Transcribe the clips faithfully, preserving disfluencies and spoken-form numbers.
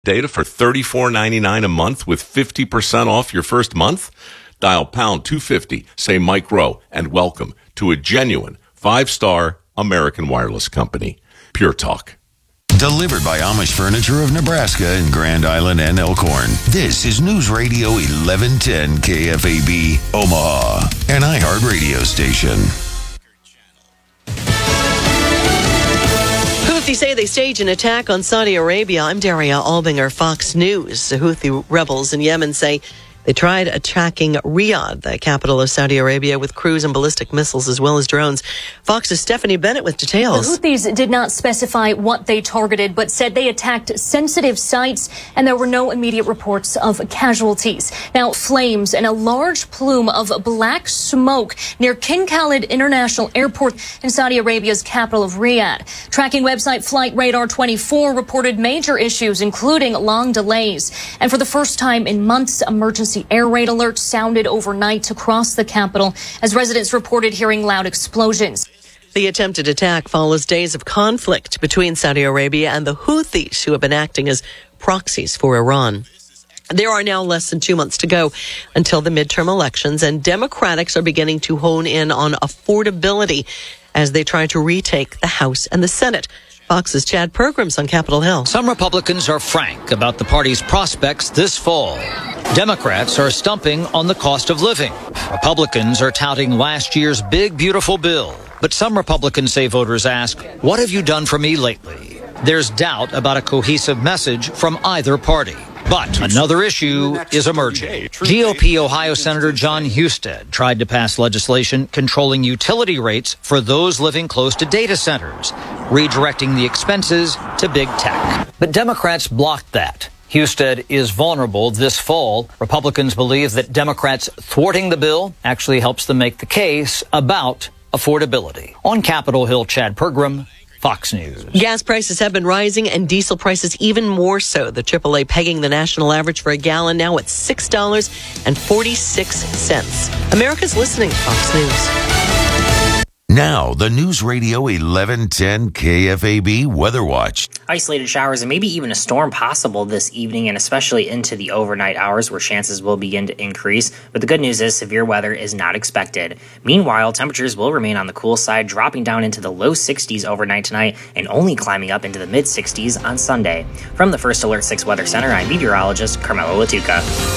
Data for thirty-four ninety-nine a month with fifty percent off your first month? Dial pound two fifty, say Mike Rowe, and welcome to a genuine five-star American wireless company. Pure Talk. Delivered by Amish Furniture of Nebraska in Grand Island and Elkhorn. This is News Radio eleven ten K F A B, Omaha, an iHeart radio station. Houthis say they staged an attack on Saudi Arabia. I'm Daria Albinger, Fox News. The Houthi rebels in Yemen say they tried attacking Riyadh, the capital of Saudi Arabia, with cruise and ballistic missiles as well as drones. Fox's Stephanie Bennett with details. The Houthis did not specify what they targeted, but said they attacked sensitive sites, and there were no immediate reports of casualties. Now, flames and a large plume of black smoke near King Khalid International Airport in Saudi Arabia's capital of Riyadh. Tracking website Flight Radar twenty-four reported major issues, including long delays. And for the first time in months, emergency air raid alerts sounded overnight across the capital as residents reported hearing loud explosions. The attempted attack follows days of conflict between Saudi Arabia and the Houthis, who have been acting as proxies for Iran. There are now less than two months to go until the midterm elections, and Democrats are beginning to hone in on affordability as they try to retake the House and the Senate. Fox's Chad Pergrams on Capitol Hill. Some Republicans are frank about the party's prospects this fall. Democrats are stumping on the cost of living. Republicans are touting last year's big, beautiful bill. But some Republicans say voters ask, what have you done for me lately? There's doubt about a cohesive message from either party. But another issue is emerging. G O P Ohio Senator Jon Husted tried to pass legislation controlling utility rates for those living close to data centers, redirecting the expenses to big tech. But Democrats blocked that. Husted is vulnerable this fall. Republicans believe that Democrats thwarting the bill actually helps them make the case about affordability. On Capitol Hill, Chad Pergram, Fox News. Gas prices have been rising and diesel prices even more so. The triple A pegging the national average for a gallon now at six dollars and forty-six cents. America's listening to Fox News. Now, the News Radio eleven ten K F A B Weather Watch. Isolated showers and maybe even a storm possible this evening and especially into the overnight hours where chances will begin to increase. But the good news is severe weather is not expected. Meanwhile, temperatures will remain on the cool side, dropping down into the low sixties overnight tonight and only climbing up into the mid sixties on Sunday. From the First Alert six Weather Center, I'm meteorologist Carmelo Latuca.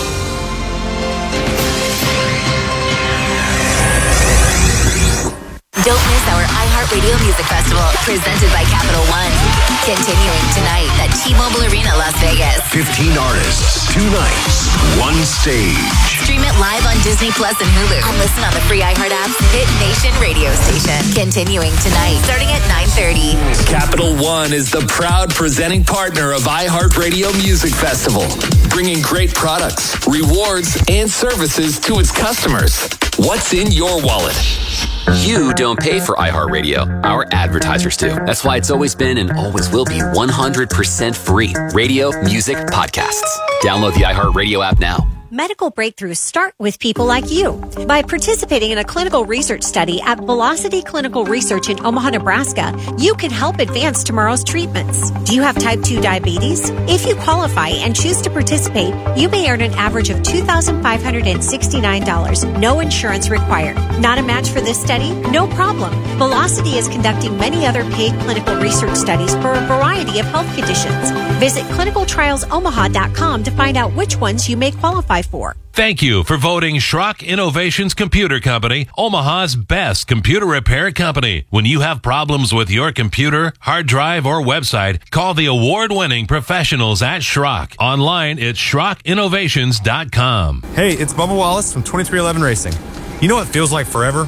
Don't miss our iHeartRadio Music Festival, presented by Capital One. Continuing tonight at T-Mobile Arena, Las Vegas. fifteen artists, two nights, one stage. Stream it live on Disney Plus and Hulu. And listen on the free iHeart app's Hit Nation radio station. Continuing tonight, starting at nine thirty. Capital One is the proud presenting partner of iHeartRadio Music Festival, bringing great products, rewards, and services to its customers. What's in your wallet? You don't pay for iHeartRadio. Our advertisers do. That's why it's always been and always will be one hundred percent free. Radio, music, podcasts. Download the iHeartRadio app now. Medical breakthroughs start with people like you. By participating in a clinical research study at Velocity Clinical Research in Omaha, Nebraska, you can help advance tomorrow's treatments. Do you have type two diabetes? If you qualify and choose to participate, you may earn an average of two thousand five hundred sixty-nine dollars. No insurance required. Not a match for this study? No problem. Velocity is conducting many other paid clinical research studies for a variety of health conditions. Visit clinical trials omaha dot com to find out which ones you may qualify for. Thank you for voting Schrock Innovations Computer Company, Omaha's best computer repair company. When you have problems with your computer, hard drive, or website, call the award-winning professionals at Schrock. Online, it's schrock innovations dot com. Hey, it's Bubba Wallace from twenty-three eleven Racing. You know what feels like forever?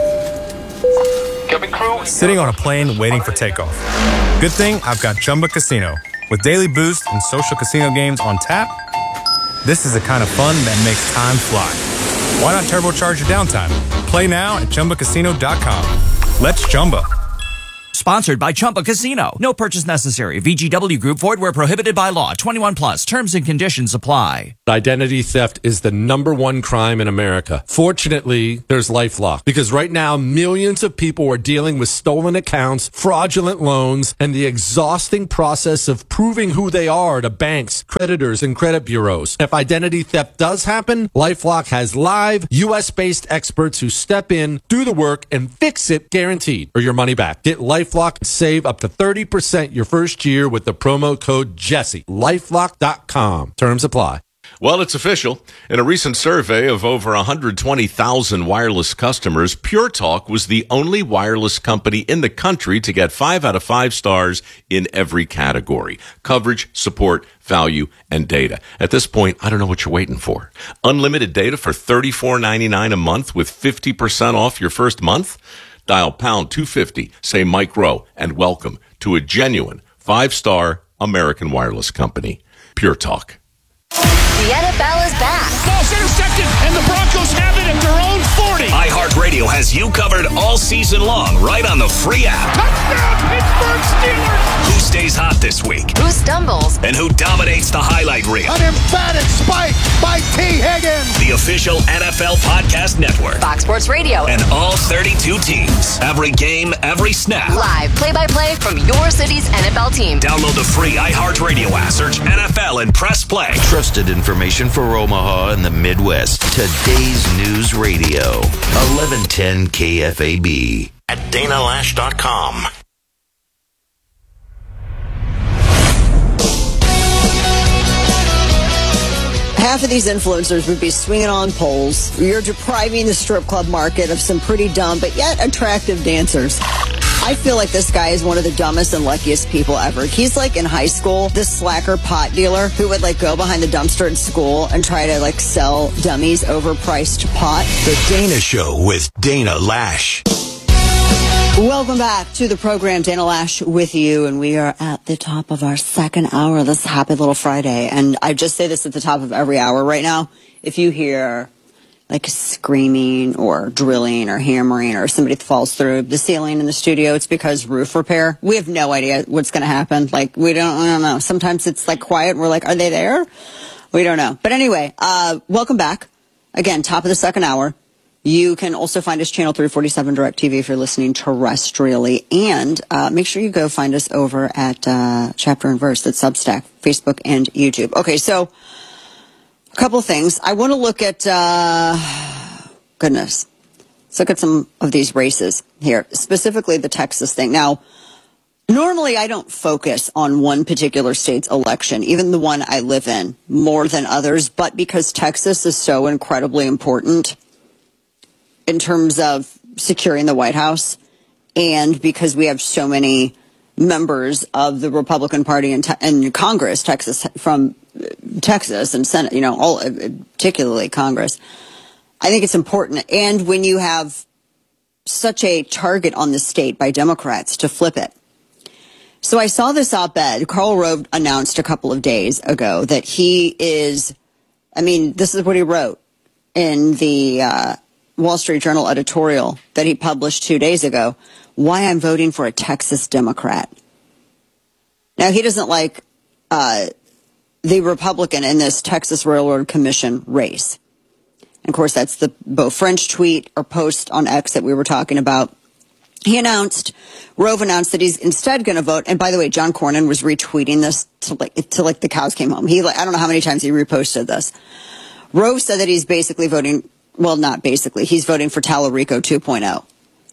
Sitting on a plane waiting for takeoff. Good thing I've got Chumba Casino. With daily boost and social casino games on tap, this is the kind of fun that makes time fly. Why not turbocharge your downtime? Play now at chumba casino dot com. Let's Chumba. Sponsored by Chumba Casino. No purchase necessary. V G W Group. Void where prohibited by law. twenty-one plus. Terms and conditions apply. Identity theft is the number one crime in America. Fortunately, there's LifeLock, because right now millions of people are dealing with stolen accounts, fraudulent loans, and the exhausting process of proving who they are to banks, creditors, and credit bureaus. If identity theft does happen, LifeLock has live U S based experts who step in, do the work, and fix it, guaranteed, or your money back. Get LifeLock and save up to thirty percent your first year with the promo code Jesse. LifeLock dot com. Terms apply. Well, it's official. In a recent survey of over one hundred twenty thousand wireless customers, Pure Talk was the only wireless company in the country to get five out of five stars in every category: coverage, support, value, and data. At this point, I don't know what you're waiting for. Unlimited data for thirty-four ninety-nine a month with fifty percent off your first month? Dial pound two fifty, say Mike Rowe, and welcome to a genuine five-star American wireless company, Pure Talk. The N F L is back. Ball's intercepted, and the Broncos have it at their own forty. iHeartRadio has you covered all season long, right on the free app. Touchdown, Pittsburgh Steelers! Who stays hot this week? Who stumbles? And who dominates the highlight reel? An emphatic spike by T. Higgins. The official N F L Podcast Network. Fox Sports Radio. And all thirty-two teams. Every game, every snap. Live play-by-play from your city's N F L team. Download the free iHeartRadio app. Search N F L and press play. Trusted information for Omaha and the Midwest. Today's News Radio. eleven ten K F A B. At Dana Lash dot com. Half of these influencers would be swinging on poles. You're depriving the strip club market of some pretty dumb but yet attractive dancers. I feel like this guy is one of the dumbest and luckiest people ever. He's like in high school, this slacker pot dealer who would like go behind the dumpster at school and try to like sell dummies overpriced pot. The Dana Show with Dana Lash. Welcome back to the program, Dana Lash with you, and we are at the top of our second hour of this happy little Friday. And I just say this at the top of every hour right now. If you hear like screaming or drilling or hammering or somebody falls through the ceiling in the studio, it's because roof repair. We have no idea what's going to happen. Like, we don't, we don't know. Sometimes it's like quiet and we're like, are they there? We don't know. But anyway, uh, welcome back. Again, top of the second hour. You can also find us channel three forty-seven DirecTV if you're listening terrestrially. And uh, make sure you go find us over at uh, Chapter and Verse, at Substack, Facebook, and YouTube. Okay, so a couple of things. I want to look at, uh, goodness, let's look at some of these races here, specifically the Texas thing. Now, normally I don't focus on one particular state's election, even the one I live in, more than others. But because Texas is so incredibly important in terms of securing the White House, and because we have so many members of the Republican Party in, te- in Congress, Texas, from Texas and Senate, you know, all particularly Congress, I think it's important. And when you have such a target on the state by Democrats to flip it. So I saw this op-ed. Karl Rove announced a couple of days ago that he is, I mean, this is what he wrote in the uh, Wall Street Journal editorial that he published two days ago, why I'm voting for a Texas Democrat. Now, he doesn't like uh, the Republican in this Texas Railroad Commission race. And of course, that's the Beau French tweet or post on X that we were talking about. He announced, Rove announced that he's instead going to vote. And by the way, John Cornyn was retweeting this to like, to like the cows came home. He, like, I don't know how many times he reposted this. Rove said that he's basically voting, well, not basically, he's voting for Tallarico two point oh.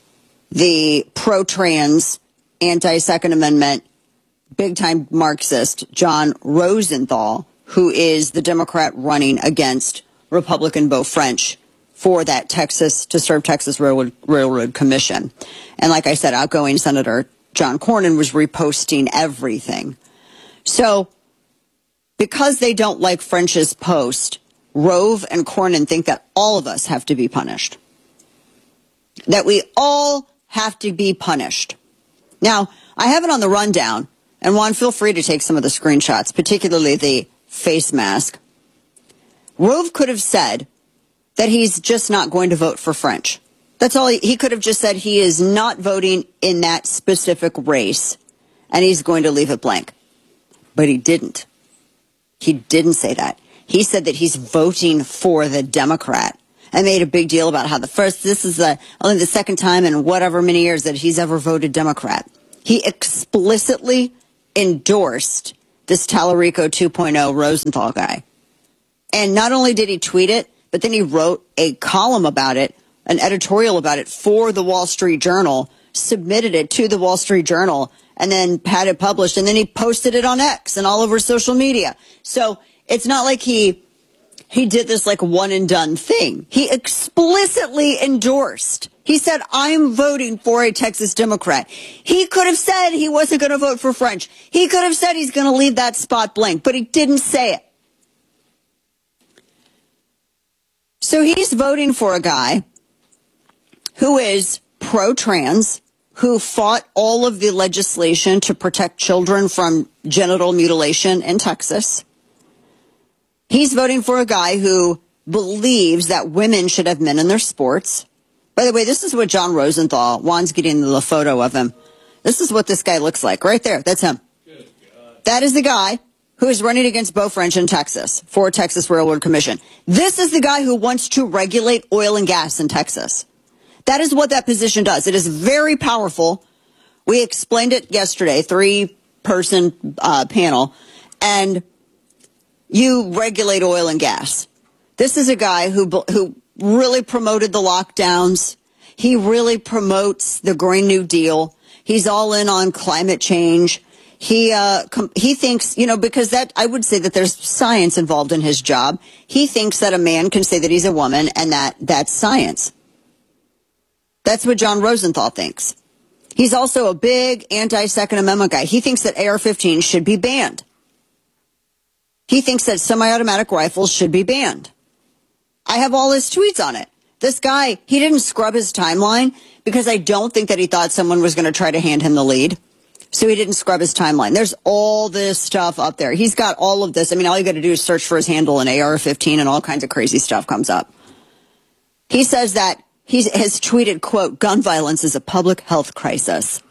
The pro-trans, anti-Second Amendment, big-time Marxist John Rosenthal, who is the Democrat running against Republican Beau French for that Texas, to serve Texas Railroad, Railroad Commission. And like I said, outgoing Senator John Cornyn was reposting everything. So because they don't like French's post, Rove and Cornyn think that all of us have to be punished. That we all have to be punished. Now, I have it on the rundown, and Juan, feel free to take some of the screenshots, particularly the face mask. Rove could have said that he's just not going to vote for French. That's all. He, he could have just said he is not voting in that specific race and he's going to leave it blank. But he didn't. He didn't say that. He said that he's voting for the Democrat and made a big deal about how the first, this is the, only the second time in whatever many years that he's ever voted Democrat. He explicitly endorsed this Tallarico two point oh Rosenthal guy. And not only did he tweet it, but then he wrote a column about it, an editorial about it for the Wall Street Journal, submitted it to the Wall Street Journal, and then had it published. And then he posted it on X and all over social media. So it's not like he he did this like one and done thing. He explicitly endorsed. He said, I'm voting for a Texas Democrat. He could have said he wasn't going to vote for French. He could have said he's going to leave that spot blank, but he didn't say it. So he's voting for a guy who is pro-trans, who fought all of the legislation to protect children from genital mutilation in Texas. He's voting for a guy who believes that women should have men in their sports. By the way, this is what John Rosenthal, Juan's getting the photo of him. This is what this guy looks like right there. That's him. That is the guy who is running against Beau French in Texas for Texas Railroad Commission. This is the guy who wants to regulate oil and gas in Texas. That is what that position does. It is very powerful. We explained it yesterday, three-person uh, panel, and you regulate oil and gas. This is a guy who who really promoted the lockdowns. He really promotes the Green New Deal. He's all in on climate change. He uh, com- he thinks, you know, because that I would say that there's science involved in his job. He thinks that a man can say that he's a woman, and that that's science. That's what John Rosenthal thinks. He's also a big anti-Second Amendment guy. He thinks that A R fifteen should be banned. He thinks that semi-automatic rifles should be banned. I have all his tweets on it. This guy, he didn't scrub his timeline because I don't think that he thought someone was going to try to hand him the lead. So he didn't scrub his timeline. There's all this stuff up there. He's got all of this. I mean, all you got to do is search for his handle in A R fifteen and all kinds of crazy stuff comes up. He says that he has tweeted, quote, gun violence is a public health crisis.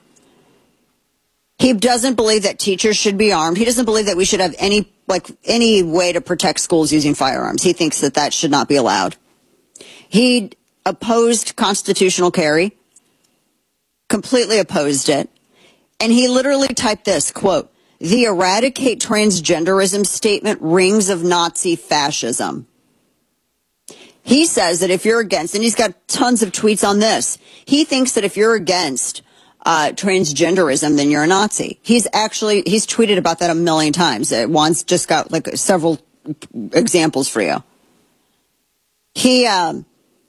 He doesn't believe that teachers should be armed. He doesn't believe that we should have any, like, any way to protect schools using firearms. He thinks that that should not be allowed. He opposed constitutional carry, completely opposed it. And he literally typed this, quote, the eradicate transgenderism statement rings of Nazi fascism. He says that if you're against, and he's got tons of tweets on this, he thinks that if you're against uh, transgenderism, then you're a Nazi. He's actually, he's tweeted about that a million times. Uh, Juan's just got like several examples for you. He um,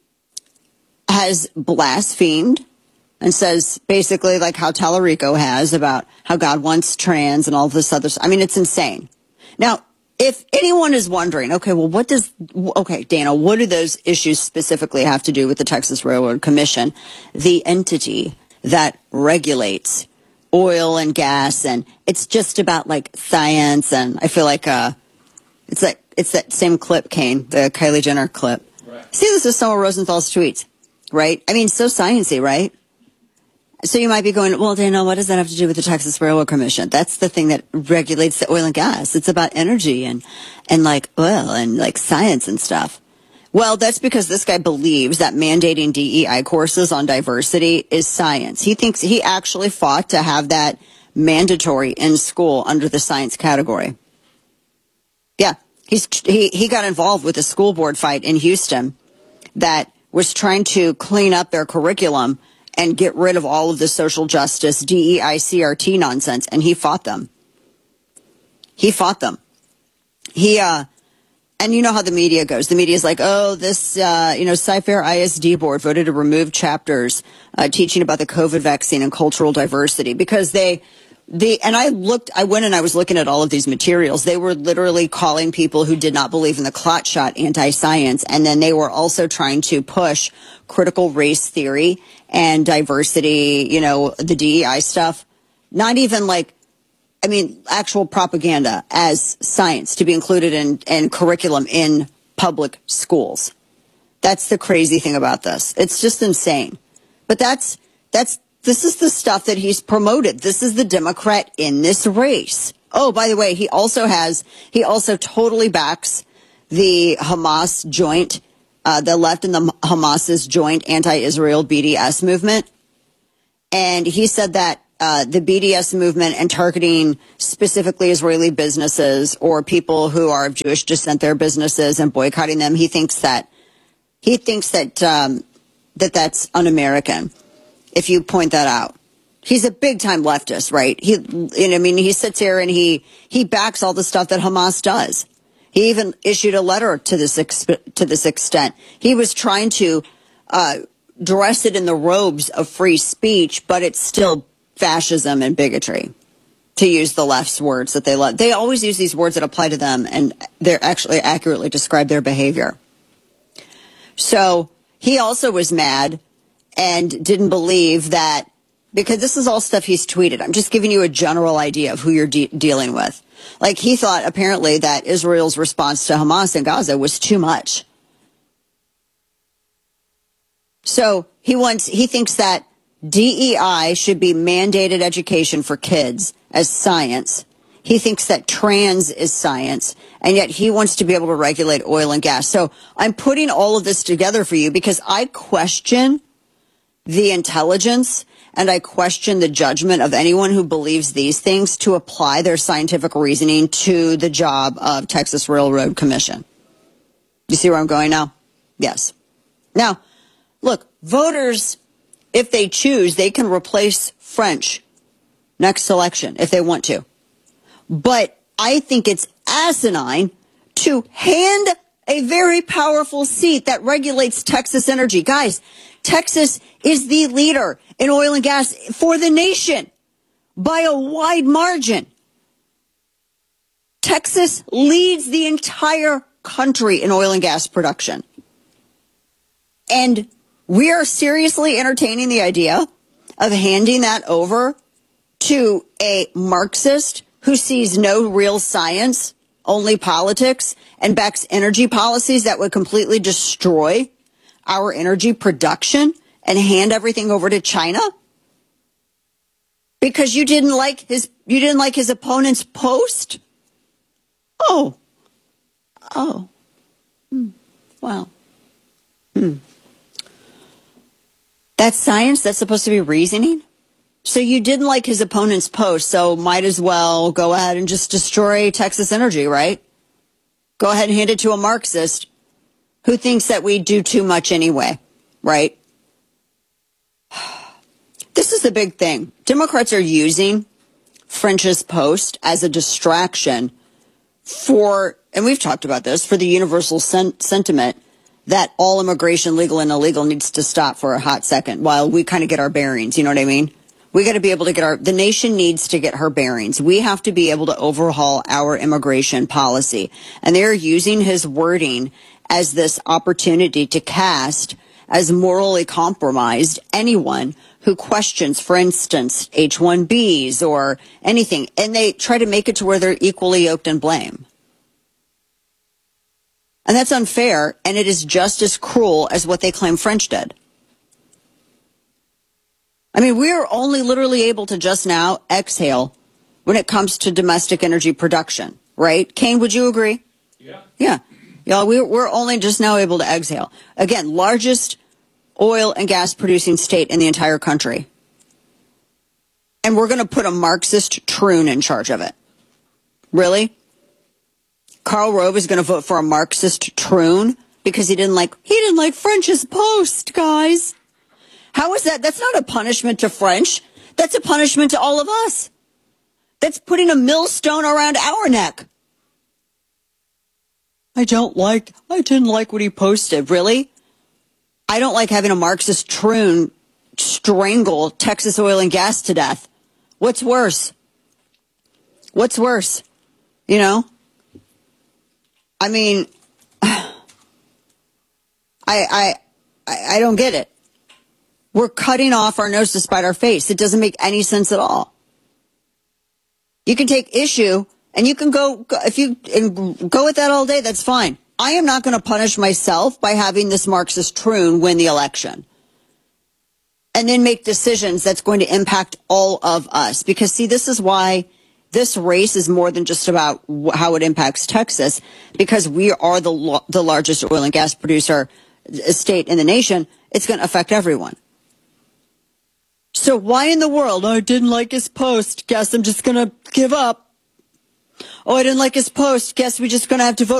has blasphemed and says basically like how Tallarico has about how God wants trans and all this other stuff. I mean, it's insane. Now, if anyone is wondering, okay, well, what does, okay, Dana, what do those issues specifically have to do with the Texas Railroad Commission, the entity that regulates oil and gas? And it's just about like science. And I feel like uh, it's like, it's that same clip, Kane, the Kylie Jenner clip. Right. See, this is some of Rosenthal's tweets, right? I mean, so sciencey, right? So you might be going, well, Dana, what does that have to do with the Texas Railroad Commission? That's the thing that regulates the oil and gas. It's about energy and, and like oil and like science and stuff. Well, that's because this guy believes that mandating D E I courses on diversity is science. He thinks he actually fought to have that mandatory in school under the science category. Yeah, he's, he, he got involved with a school board fight in Houston that was trying to clean up their curriculum and get rid of all of the social justice D E I C R T nonsense, and he fought them. He fought them. He, uh, and you know how the media goes. The media is like, oh, this, uh, you know, Cy-Fair I S D board voted to remove chapters uh, teaching about the COVID vaccine and cultural diversity because they, they, and I looked, I went and I was looking at all of these materials. They were literally calling people who did not believe in the clot shot anti-science, and then they were also trying to push critical race theory and diversity, you know, the D E I stuff, not even like, I mean, actual propaganda as science to be included in, in curriculum in public schools. That's the crazy thing about this. It's just insane. But that's, that's, this is the stuff that he's promoted. This is the Democrat in this race. Oh, by the way, he also has, he also totally backs the Hamas joint, uh, the left and the Hamas's joint anti-Israel B D S movement. And he said that uh, the B D S movement and targeting specifically Israeli businesses or people who are of Jewish descent, their businesses, and boycotting them, he thinks that he thinks that um, that that's un-American. If you point that out, he's a big time leftist, right? He, you know, I mean, he sits here and he he backs all the stuff that Hamas does. He even issued a letter to this exp- to this extent. He was trying to uh, dress it in the robes of free speech, but it's still fascism and bigotry, to use the left's words that they love. They always use these words that apply to them, and they're actually accurately describe their behavior. So he also was mad and didn't believe that, because this is all stuff he's tweeted. I'm just giving you a general idea of who you're de- dealing with. Like, he thought apparently that Israel's response to Hamas in Gaza was too much. So he wants, he thinks that D E I should be mandated education for kids as science. He thinks that trans is science, and yet he wants to be able to regulate oil and gas. So I'm putting all of this together for you because I question the intelligence and I question the judgment of anyone who believes these things to apply their scientific reasoning to the job of Texas Railroad Commission. You see where I'm going now? Yes. Now, look, voters, if they choose, they can replace French next election if they want to. But I think it's asinine to hand a very powerful seat that regulates Texas energy. Guys, Texas is the leader in oil and gas for the nation by a wide margin. Texas leads the entire country in oil and gas production. And we are seriously entertaining the idea of handing that over to a Marxist who sees no real science, only politics, and backs energy policies that would completely destroy our energy production and hand everything over to China? Because you didn't like his you didn't like his opponent's post? Oh. Oh. Hmm. Wow. Hmm. That's science? That's supposed to be reasoning? So you didn't like his opponent's post, so might as well go ahead and just destroy Texas Energy, right? Go ahead and hand it to a Marxist who thinks that we do too much anyway, right? This is the big thing. Democrats are using French's post as a distraction for, and we've talked about this, for the universal sen- sentiment that all immigration, legal and illegal, needs to stop for a hot second while we kind of get our bearings. You know what I mean? We got to be able to get our, the nation needs to get her bearings. We have to be able to overhaul our immigration policy. And they're using his wording as this opportunity to cast as morally compromised anyone who questions, for instance, H one Bs or anything. And they try to make it to where they're equally yoked in blame. And that's unfair, and it is just as cruel as what they claim French did. I mean, we're only literally able to just now exhale when it comes to domestic energy production, right? Kane, would you agree? Yeah. Yeah. Y'all, we're, we're only just now able to exhale. Again, largest oil and gas producing state in the entire country. And we're going to put a Marxist troon in charge of it. Really? Karl Rove is going to vote for a Marxist troon because he didn't like, he didn't like French's post, guys. How is that? That's not a punishment to French. That's a punishment to all of us. That's putting a millstone around our neck. I don't like, I didn't like what he posted. Really? I don't like having a Marxist troon strangle Texas oil and gas to death. What's worse? What's worse? You know? I mean, I, I, I don't get it. We're cutting off our nose to spite our face. It doesn't make any sense at all. You can take issue and you can go, if you and go with that all day, that's fine. I am not going to punish myself by having this Marxist troon win the election and then make decisions that's going to impact all of us. Because, see, this is why this race is more than just about how it impacts Texas, because we are the the largest oil and gas producer state in the nation. It's going to affect everyone. So why in the world? Oh, I didn't like his post. Guess I'm just going to give up. Oh, I didn't like his post. Guess we're just going to have to vote